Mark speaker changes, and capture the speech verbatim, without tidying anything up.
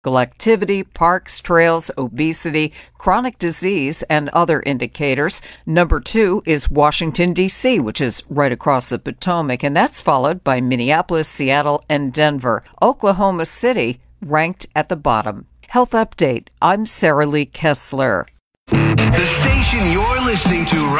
Speaker 1: physical activity, parks, trails, obesity, chronic disease, and other indicators. Number two is Washington, D C, which is right across the Potomac, and that's followed by Minneapolis, Seattle, and Denver. Oklahoma City ranked at the bottom. Health Update. I'm Sarah Lee Kessler.
Speaker 2: The station you're listening to right